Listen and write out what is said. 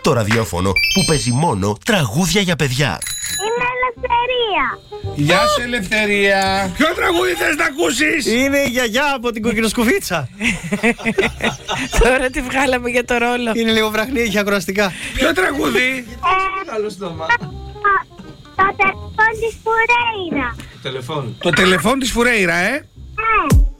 Το ραδιόφωνο που παίζει μόνο τραγούδια για παιδιά. Είμαι Ελευθερία. Γεια σου, Ελευθερία. Ποιο τραγούδι θες να ακούσεις? Είναι η γιαγιά από την κοκκινοσκουφίτσα. Τώρα τη βγάλαμε για το ρόλο. Είναι λίγο βραχνή, έχει ακροαστικά. Ποιο τραγούδι? Άλλο στόμα. Το τηλεφώνη της Φουρέιρα. Τηλεφώνη. Το τηλεφών της Φουρέιρα,